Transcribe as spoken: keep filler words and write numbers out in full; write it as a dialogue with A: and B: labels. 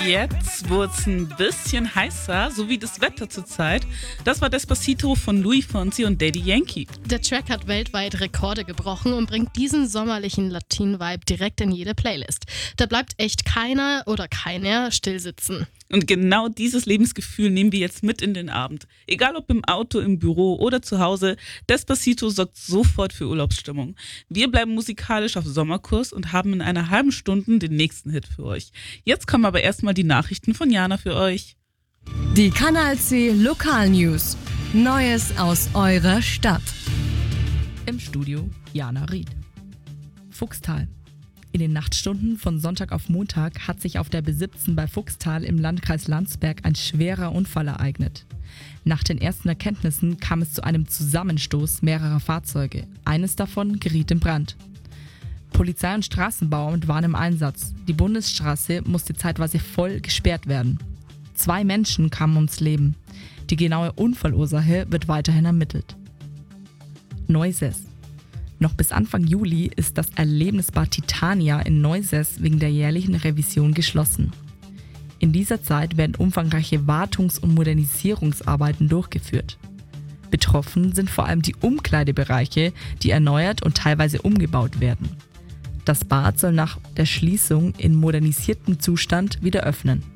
A: Jetzt wurde es ein bisschen heißer, so wie das Wetter zurzeit. Das war Despacito von Luis Fonsi und Daddy Yankee.
B: Der Track hat weltweit Rekorde gebrochen und bringt diesen sommerlichen Latin-Vibe direkt in jede Playlist. Da bleibt echt keiner oder keiner stillsitzen.
A: Und genau dieses Lebensgefühl nehmen wir jetzt mit in den Abend. Egal ob im Auto, im Büro oder zu Hause, Despacito sorgt sofort für Urlaubsstimmung. Wir bleiben musikalisch auf Sommerkurs und haben in einer halben Stunde den nächsten Hit für euch. Jetzt kommen aber erstmal die Nachrichten von Jana für euch.
C: Die Kanal C Lokalnews. Neues aus eurer Stadt.
D: Im Studio Jana Ried. Fuchstal. In den Nachtstunden von Sonntag auf Montag hat sich auf der B siebzehn bei Fuchstal im Landkreis Landsberg ein schwerer Unfall ereignet. Nach den ersten Erkenntnissen kam es zu einem Zusammenstoß mehrerer Fahrzeuge. Eines davon geriet in Brand. Polizei und Straßenbauamt waren im Einsatz. Die Bundesstraße musste zeitweise voll gesperrt werden. Zwei Menschen kamen ums Leben. Die genaue Unfallursache wird weiterhin ermittelt. Neusäß. Noch bis Anfang Juli ist das Erlebnisbad Titania in Neusäß wegen der jährlichen Revision geschlossen. In dieser Zeit werden umfangreiche Wartungs- und Modernisierungsarbeiten durchgeführt. Betroffen sind vor allem die Umkleidebereiche, die erneuert und teilweise umgebaut werden. Das Bad soll nach der Schließung in modernisiertem Zustand wieder öffnen.